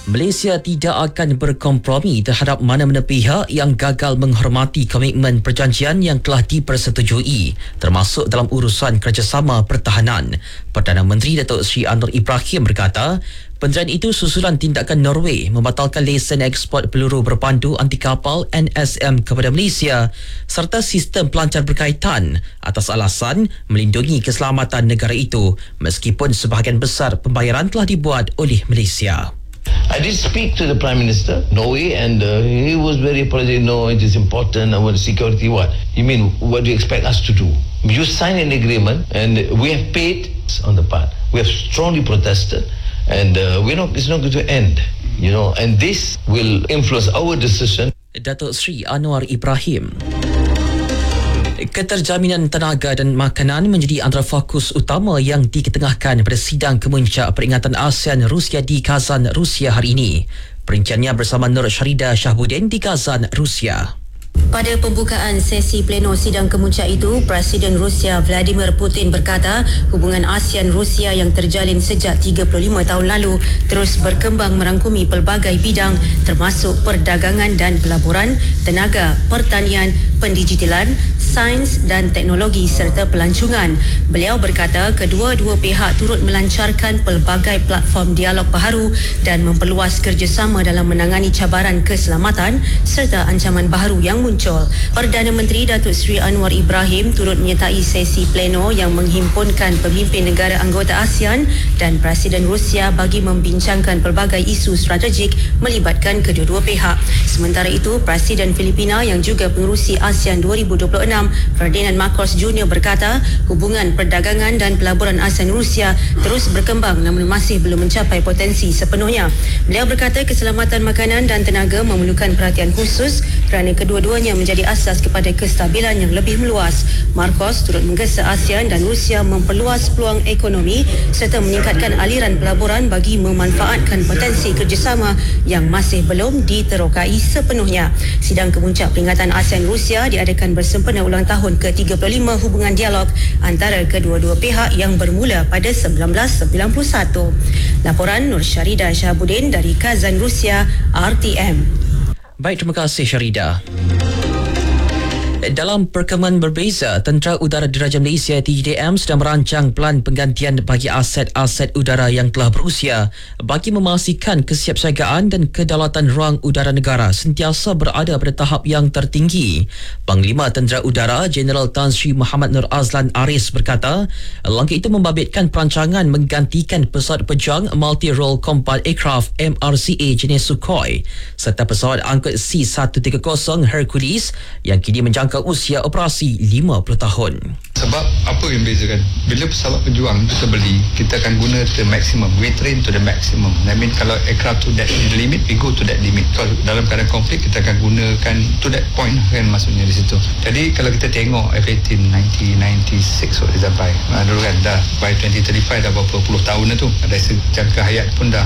Malaysia tidak akan berkompromi terhadap mana-mana pihak yang gagal menghormati komitmen perjanjian yang telah dipersetujui, termasuk dalam urusan kerjasama pertahanan. Perdana Menteri Datuk Seri Anwar Ibrahim berkata, pendirian itu susulan tindakan Norway membatalkan lesen ekspor peluru berpandu anti kapal NSM kepada Malaysia serta sistem pelancar berkaitan atas alasan melindungi keselamatan negara itu, meskipun sebahagian besar pembayaran telah dibuat oleh Malaysia. I did speak to the Prime Minister, Norway, and he was very apologetic. No, it is important. Our security, what? You mean, what do you expect us to do? You sign an agreement, and we have paid on the part. We have strongly protested, and it's not going to end. And this will influence our decision. Datuk Seri Anwar Ibrahim. Keterjaminan tenaga dan makanan menjadi antara fokus utama yang diketengahkan pada sidang kemuncak peringatan ASEAN Rusia di Kazan, Rusia hari ini. Perinciannya bersama Nur Syarida Shahbuddin di Kazan, Rusia. Pada pembukaan sesi pleno sidang kemuncak itu, Presiden Rusia Vladimir Putin berkata hubungan ASEAN-Rusia yang terjalin sejak 35 tahun lalu terus berkembang merangkumi pelbagai bidang termasuk perdagangan dan pelaburan, tenaga, pertanian, pendigitalan, sains dan teknologi serta pelancongan. Beliau berkata kedua-dua pihak turut melancarkan pelbagai platform dialog baharu dan memperluas kerjasama dalam menangani cabaran keselamatan serta ancaman baharu yang muncul. Perdana Menteri Datuk Seri Anwar Ibrahim turut menyertai sesi pleno yang menghimpunkan pemimpin negara anggota ASEAN dan Presiden Rusia bagi membincangkan pelbagai isu strategik melibatkan kedua-dua pihak. Sementara itu, Presiden Filipina yang juga pengerusi ASEAN 2026 Ferdinand Marcos Jr. berkata hubungan perdagangan dan pelaburan ASEAN-Rusia terus berkembang namun masih belum mencapai potensi sepenuhnya. Beliau berkata keselamatan makanan dan tenaga memerlukan perhatian khusus kerana kedua-duanya menjadi asas kepada kestabilan yang lebih meluas. Marcos turut menggesa ASEAN dan Rusia memperluas peluang ekonomi serta meningkatkan aliran pelaburan bagi memanfaatkan potensi kerjasama yang masih belum diterokai sepenuhnya. Sidang kemuncak peringatan ASEAN-Rusia diadakan bersempena ulang tahun ke-35 hubungan dialog antara kedua-dua pihak yang bermula pada 1991. Laporan Nur Syarida Shahbuddin dari Kazan, Rusia, RTM. Baik, terima kasih Syarida. Dalam perkembangan berbeza, Tentera Udara Diraja Malaysia TJDM sedang merancang pelan penggantian bagi aset-aset udara yang telah berusia bagi memastikan kesiapsiagaan dan kedaulatan ruang udara negara sentiasa berada pada tahap yang tertinggi. Panglima Tentera Udara Jeneral Tan Sri Muhammad Nur Azlan Aris berkata, langkah itu membabitkan perancangan menggantikan pesawat pejuang Multi-Role Combat Aircraft MRCA jenis Sukhoi serta pesawat angkut C-130 Hercules yang kini menjangka usia operasi 50 tahun. Sebab apa yang bezakan? Bila pesawat pejuang kita beli, kita akan guna the maximum. We train to the maximum. I mean, kalau aircraft to that limit, we go to that limit. Kalau dalam keadaan konflik, kita akan gunakan to that point kan maksudnya di situ. Jadi kalau kita tengok F-18 1996 waktu dia sampai, dulu kan dah by 2035 dah berapa puluh tahun dah tu. Ada jangka hayat pun dah